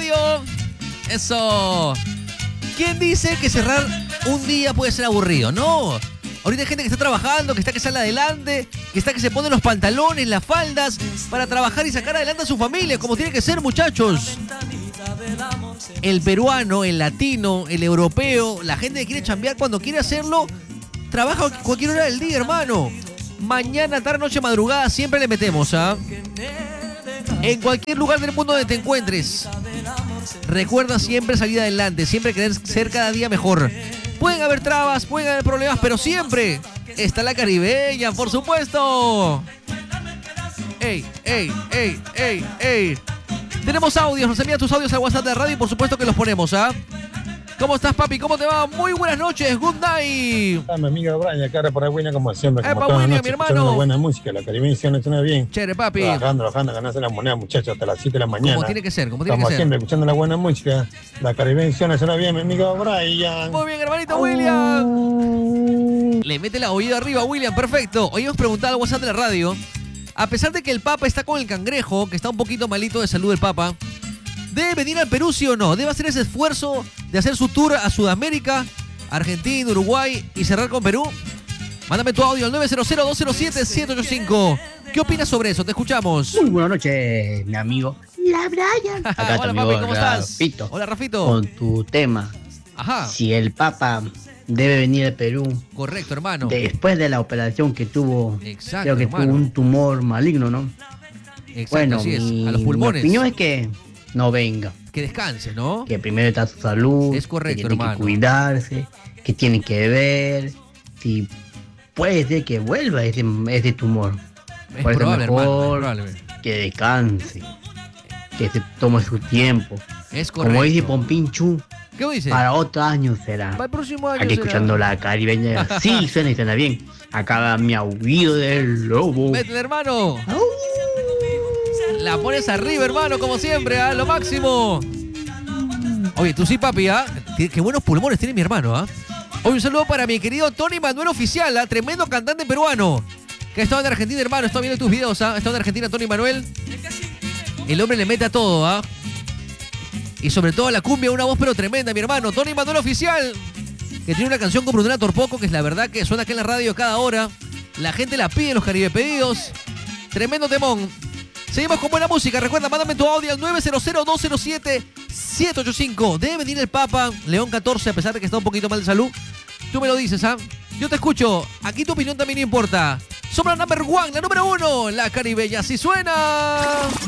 radio. Eso. ¿Quién dice que cerrar un día puede ser aburrido? No. Ahorita hay gente que está trabajando, que está que sale adelante, que está que se pone los pantalones, las faldas, para trabajar y sacar adelante a su familia, como tiene que ser, muchachos. El peruano, el latino, el europeo, la gente que quiere chambear cuando quiere hacerlo, trabaja a cualquier hora del día, hermano. Mañana, tarde, noche, madrugada, siempre le metemos, ¿ah? En cualquier lugar del mundo donde te encuentres, recuerda siempre salir adelante, siempre querer ser cada día mejor. Pueden haber trabas, pueden haber problemas, pero siempre está la caribeña, por supuesto. ¡Ey, ey, ey, ey, ey! Tenemos audios, nos envían tus audios al WhatsApp de la radio y por supuesto que los ponemos, ¿ah? ¿Cómo estás, papi? ¿Cómo te va? Muy buenas noches, good night. Mi amiga Brian, acá por ahí William, como siempre, como Epa, todas las William, noches, mi hermano. escuchando buena música, la caribeña no suena bien. Chévere, papi. Trabajando, ganarse la moneda, muchachos, hasta las 7 de la mañana. Como tiene que ser, como tiene que Como ser. siempre, escuchando la buena música, la caribeña no suena bien, mi amigo Brian. Muy bien, hermanito William. Le mete la oído arriba, William, perfecto. Hoy hemos preguntado al WhatsApp de la radio, a pesar de que el Papa está con el cangrejo, que está un poquito malito de salud el Papa, ¿debe venir al Perú, sí o no? ¿Debe hacer ese esfuerzo de hacer su tour a Sudamérica, Argentina, Uruguay y cerrar con Perú? Mándame tu audio al 900-207-785. ¿Qué opinas sobre eso? Te escuchamos. Muy buenas noches, mi amigo. La Brian. Acá Hola, tu papi, amigo ¿cómo estás? Rafito, Hola, Rafito. con tu tema. Ajá, Si el Papa debe venir al Perú correcto, hermano. después de la operación que tuvo, Exacto, creo que hermano. tuvo un tumor maligno, ¿no? Exacto, Bueno, así es. mi, A los mi pulmones. opinión es que no venga, Que descanse, ¿no? que primero está su salud, Es correcto, que tiene hermano. que cuidarse, que tiene que ver si puede ser que vuelva ese tumor. Es Por eso probable, hermano. Es mejor probable. que descanse, que se tome su tiempo. Es correcto. Como dice Pompín Chu, ¿Qué dice? para otro año será. Para el próximo año Aquí será. escuchando la caribeña. Sí, suena y suena bien. Acá va mi aullido del lobo. Métele, hermano. La pones arriba, hermano, como siempre, a lo máximo. Oye, tú sí, papi, ¿ah? Qué buenos pulmones tiene mi hermano, ¿ah? Hoy un saludo para mi querido Tony Manuel Oficial, ¿ah? Tremendo cantante peruano. Que ha estado en Argentina, hermano. Estoy viendo tus videos, ¿ah? Ha estado en Argentina, Tony Manuel. El hombre le mete a todo, ¿ah? Y sobre todo a la cumbia, una voz pero tremenda, mi hermano. Tony Manuel Oficial, que tiene una canción con Brunella Torpoco, que es la verdad que suena aquí en la radio cada hora. La gente la pide en los Caribe Pedidos. Tremendo temón. Seguimos con buena música. Recuerda, mándame tu audio al 900-207-785. Debe venir el Papa León 14, a pesar de que está un poquito mal de salud. Tú me lo dices, ¿ah? Yo te escucho. Aquí tu opinión también importa. Somos la number one, la número uno. La caribeña, así suena.